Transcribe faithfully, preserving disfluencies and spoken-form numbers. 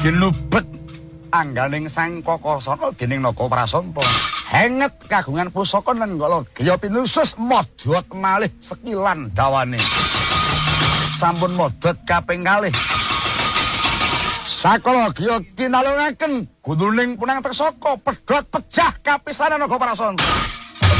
ginubet angganing sang Kokosana dening Naga Prasanta. Henget kagungan pusaka nenggala griya pinusus modhot malih sekilan dawane. Sampun modhot kaping kalih. Sakala griya kinalungaken gununing punang tresaka pedhot pejah kapisanan Naga Prasanta.